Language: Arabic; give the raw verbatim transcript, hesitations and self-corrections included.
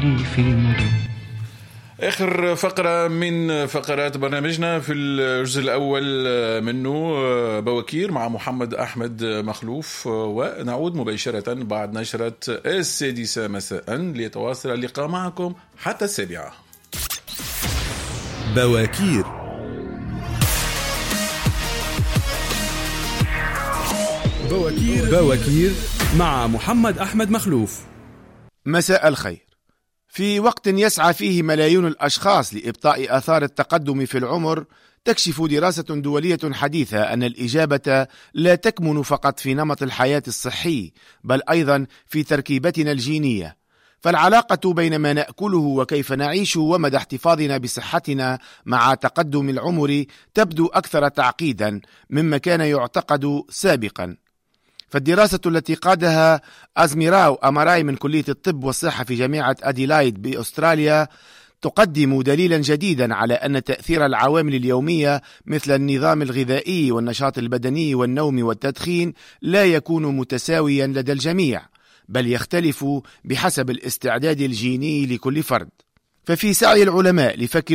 في المدن. آخر فقرة من فقرات برنامجنا في الجزء الأول منه بواكير مع محمد أحمد مخلوف، ونعود مباشرة بعد نشرة السادسة مساء ليتواصل اللقاء معكم حتى السابعة. بواكير بواكير بواكير مع محمد أحمد مخلوف. مساء الخير. في وقت يسعى فيه ملايين الأشخاص لإبطاء آثار التقدم في العمر، تكشف دراسة دولية حديثة أن الإجابة لا تكمن فقط في نمط الحياة الصحي، بل أيضا في تركيبتنا الجينية. فالعلاقة بين ما نأكله وكيف نعيش ومدى احتفاظنا بصحتنا مع تقدم العمر تبدو أكثر تعقيدا مما كان يعتقد سابقا. فالدراسة التي قادها أزميراو أماراي من كلية الطب والصحة في جامعة أديلايد بأستراليا تقدم دليلا جديدا على أن تأثير العوامل اليومية مثل النظام الغذائي والنشاط البدني والنوم والتدخين لا يكون متساويا لدى الجميع، بل يختلف بحسب الاستعداد الجيني لكل فرد. ففي سعي العلماء لفك